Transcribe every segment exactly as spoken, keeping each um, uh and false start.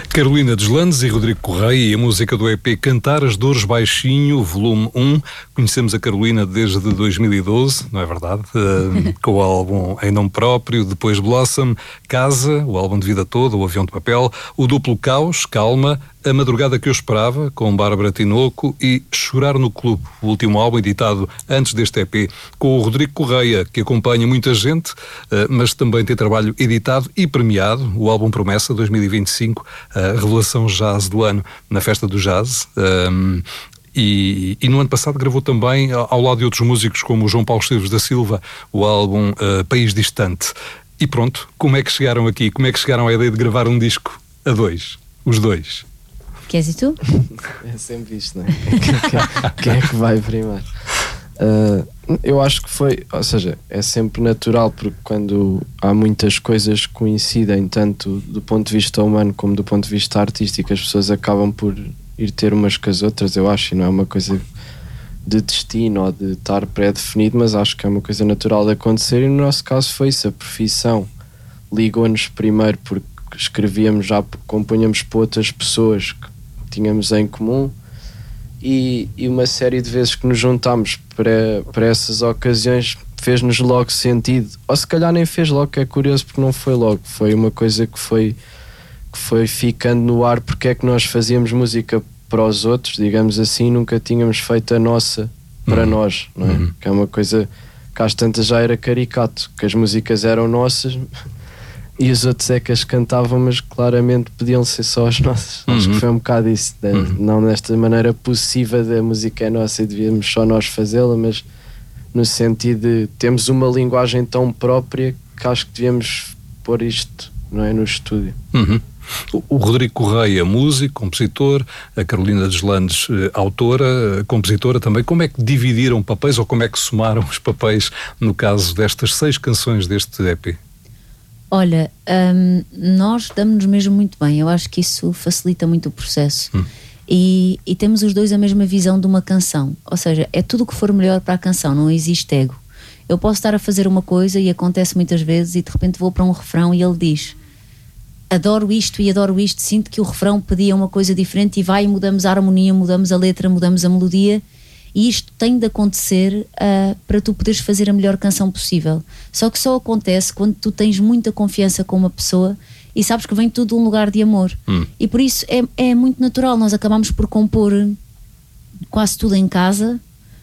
Carolina Deslandes e Rodrigo Correia e a música do E P Cantar as Dores Baixinho, volume um. Conhecemos a Carolina desde dois mil e doze, não é verdade? Uh, com o álbum Em Nome Próprio, depois Blossom, Casa, o álbum de vida toda, o Avião de Papel, o duplo Caos, Calma, A Madrugada que Eu Esperava, com Bárbara Tinoco, e Chorar no Clube, o último álbum editado antes deste E P, com o Rodrigo Correia, que acompanha muita gente, mas também tem trabalho editado e premiado, o álbum Promessa dois mil e vinte e cinco, a revelação jazz do ano na Festa do Jazz. Um, E, e no ano passado gravou também, ao lado de outros músicos como o João Paulo Esteves da Silva, o álbum uh, País Distante. E pronto, como é que chegaram aqui? Como é que chegaram à ideia de gravar um disco a dois? Os dois? Queres e tu? É sempre isto, não é? Quem é que vai primeiro? Uh, eu acho que foi, ou seja, é sempre natural, porque quando há muitas coisas que coincidem, tanto do ponto de vista humano como do ponto de vista artístico, as pessoas acabam por ir ter umas com as outras, eu acho, e não é uma coisa de destino ou de estar pré-definido, mas acho que é uma coisa natural de acontecer, e no nosso caso foi isso. A profissão ligou-nos primeiro porque escrevíamos, já compunhamos para outras pessoas que tínhamos em comum, e, e uma série de vezes que nos juntámos para, para essas ocasiões fez-nos logo sentido, ou se calhar nem fez logo, que é curioso porque não foi logo, foi uma coisa que foi que foi ficando no ar, porque é que nós fazíamos música para os outros, digamos assim, nunca tínhamos feito a nossa para uhum. nós, não é? Uhum. Que é uma coisa que às tantas já era caricato, que as músicas eram nossas e os outros é que as cantavam, mas claramente podiam ser só as nossas. Uhum. Acho que foi um bocado isso, de, uhum. não desta maneira possível da música é nossa e devíamos só nós fazê-la, mas no sentido de temos uma linguagem tão própria que acho que devíamos pôr isto, não é, no estúdio. Uhum. O Rodrigo Correia, músico, compositor, a Carolina Deslandes, autora, compositora também. Como é que dividiram papéis, ou como é que somaram os papéis no caso destas seis canções deste E P? Olha, hum, nós damos-nos mesmo muito bem. Eu acho que isso facilita muito o processo. Hum. E, e temos os dois a mesma visão de uma canção. Ou seja, é tudo o que for melhor para a canção, não existe ego. Eu posso estar a fazer uma coisa e acontece muitas vezes e de repente vou para um refrão e ele diz: adoro isto e adoro isto, sinto que o refrão pedia uma coisa diferente, e vai e mudamos a harmonia, mudamos a letra, mudamos a melodia, e isto tem de acontecer uh, para tu poderes fazer a melhor canção possível. Só que só acontece quando tu tens muita confiança com uma pessoa e sabes que vem tudo de um lugar de amor. Hum. E por isso é, é muito natural, nós acabamos por compor quase tudo em casa,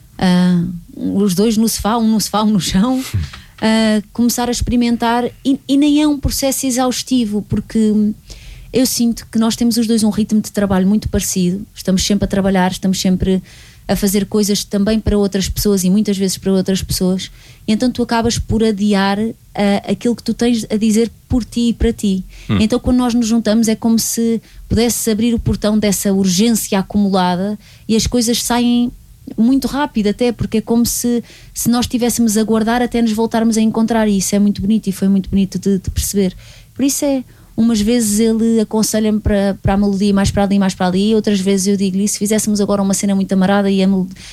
uh, os dois no sofá, um no sofá, um no chão. Uh, começar a experimentar, e, e nem é um processo exaustivo, porque eu sinto que nós temos os dois um ritmo de trabalho muito parecido, estamos sempre a trabalhar, estamos sempre a fazer coisas também para outras pessoas e muitas vezes para outras pessoas, e então tu acabas por adiar uh, aquilo que tu tens a dizer por ti e para ti. Hum. Então quando nós nos juntamos é como se pudesse abrir o portão dessa urgência acumulada e as coisas saem muito rápido, até porque é como se, se nós estivéssemos a guardar até nos voltarmos a encontrar, e isso é muito bonito, e foi muito bonito de, de perceber. Por isso é, umas vezes ele aconselha-me para, para a melodia mais para ali, mais para ali, outras vezes eu digo-lhe: se fizéssemos agora uma cena muito amarada e a,